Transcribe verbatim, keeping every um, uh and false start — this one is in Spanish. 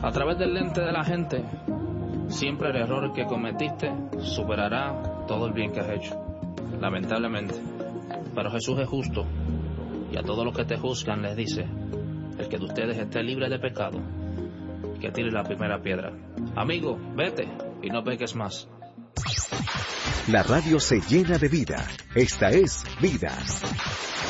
A través del lente de la gente, siempre el error que cometiste superará todo el bien que has hecho, lamentablemente. Pero Jesús es justo, y a todos los que te juzgan les dice: el que de ustedes esté libre de pecado, que tire la primera piedra. Amigo, vete y no peques más. La radio se llena de vida. Esta es Vidas.